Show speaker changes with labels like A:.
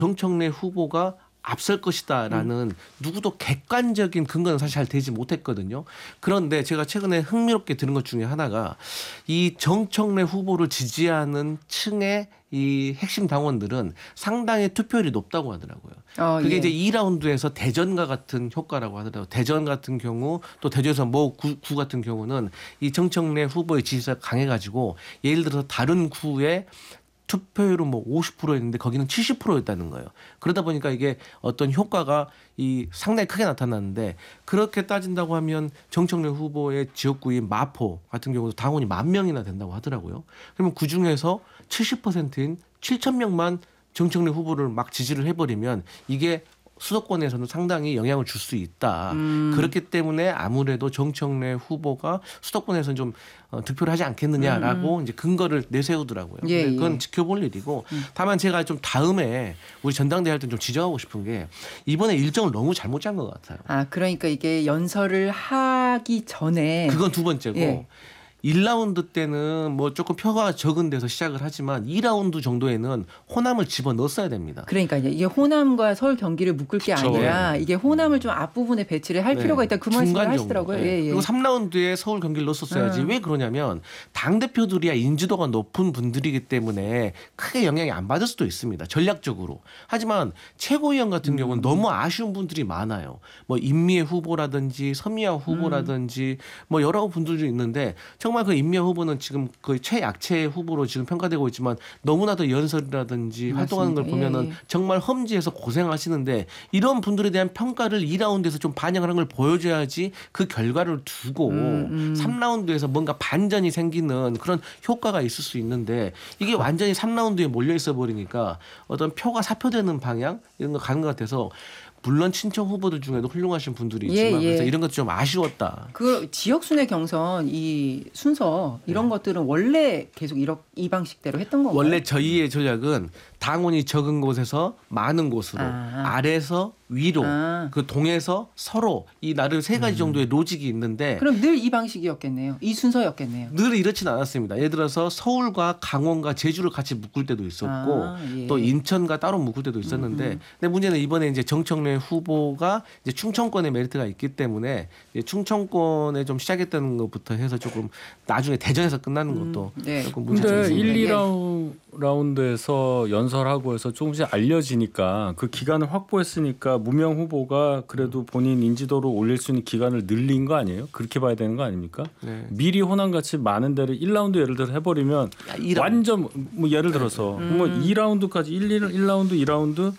A: 정청래 후보가 앞설 것이다라는 누구도 객관적인 근거는 사실 잘 되지 못했거든요. 그런데 제가 최근에 흥미롭게 들은 것 중에 하나가 이 정청래 후보를 지지하는 층의 이 핵심 당원들은 상당히 투표율이 높다고 하더라고요. 그게
B: 예.
A: 이제 2라운드에서 대전과 같은 효과라고 하더라고요. 대전 같은 경우 또 대전에서 뭐 구 같은 경우는 이 정청래 후보의 지지세가 강해가지고 예를 들어서 다른 구에 투표율은 뭐 50%였는데 거기는 70%였다는 거예요. 그러다 보니까 이게 어떤 효과가 이 상당히 크게 나타났는데 그렇게 따진다고 하면 정청래 후보의 지역구인 마포 같은 경우도 당원이 10,000명이나 된다고 하더라고요. 그러면 그 중에서 70%인 7,000명만 정청래 후보를 막 지지를 해버리면 이게 수도권에서는 상당히 영향을 줄 수 있다. 그렇기 때문에 아무래도 정청래 후보가 수도권에서는 좀 득표를 하지 않겠느냐라고 이제 근거를 내세우더라고요.
B: 예,
A: 그건
B: 예.
A: 지켜볼 일이고 다만 제가 좀 다음에 우리 전당대회 할 때 좀 지적하고 싶은 게 이번에 일정을 너무 잘못 짠 것 같아요.
B: 아, 그러니까 이게 연설을 하기 전에
A: 그건 두 번째고
B: 예.
A: 1라운드 때는 뭐 조금 표가 적은 데서 시작을 하지만 2라운드 정도에는 호남을 집어넣었어야 됩니다.
B: 그러니까 이게 호남과 서울 경기를 묶을 게
C: 그쵸.
B: 아니라 이게 호남을 좀 앞부분에 배치를 할
A: 네.
B: 필요가 있다. 그 말씀을
A: 중간 정도.
B: 하시더라고요.
A: 네.
B: 예, 예.
A: 그리고 3라운드에 서울 경기를 넣었어야지. 왜 그러냐면 당대표들이야 인지도가 높은 분들이기 때문에 크게 영향이 안 받을 수도 있습니다. 전략적으로. 하지만 최고위원 같은 경우는 너무 아쉬운 분들이 많아요. 뭐 임미애 후보라든지 서미아 후보라든지 뭐 여러 분들도 있는데 정말 그 임미애 후보는 지금 거의 최약체 후보로 지금 평가되고 있지만 너무나도 연설이라든지 활동하는 걸
B: 맞습니다.
A: 보면은
B: 예, 예.
A: 정말 험지에서 고생하시는데 이런 분들에 대한 평가를 2라운드에서 좀 반영하는 걸 보여줘야지 그 결과를 두고 3라운드에서 뭔가 반전이 생기는 그런 효과가 있을 수 있는데 이게 완전히 3라운드에 몰려 있어 버리니까 어떤 표가 사표되는 방향 이런 거 가는 것 같아서 물론 친척 후보들 중에도 훌륭하신 분들이 있지만
B: 예, 예.
A: 그래서 이런 것도 좀 아쉬웠다.
B: 그 지역 순회 경선 이 순서 이런 것들은 원래 계속 이 방식대로 했던 건가요?
A: 원래 저희의 전략은 당원이 적은 곳에서 많은 곳으로 아래에서 위로 그 동에서 서로 이 나름 세 가지 정도의 로직이 있는데
B: 그럼 늘 이 방식이었겠네요. 이 순서였겠네요.
A: 늘 이렇지는 않았습니다. 예를 들어서 서울과 강원과 제주를 같이 묶을 때도 있었고
B: 예.
A: 또 인천과 따로 묶을 때도 있었는데 근데 문제는 이번에 이제 정청래 후보가 이제 충청권의 메리트가 있기 때문에 이제 충청권에 좀 시작했다는 것부터 해서 조금 나중에 대전에서 끝나는 것도
B: 네.
A: 조금 문제가
C: 근데
A: 있습니다.
C: 1, 2라운드에서 연설하고 해서 조금씩 알려지니까 그 기간을 확보했으니까 무명 후보가 그래도 본인 인지도를 올릴 수 있는 기간을 늘린 거 아니에요? 그렇게 봐야 되는 거 아닙니까?
A: 네.
C: 미리 호남같이 많은 데를 1라운드 예를 들어 해버리면
A: 2라운드.
C: 완전 뭐 예를 들어서 뭐 2라운드까지 1라운드, 2라운드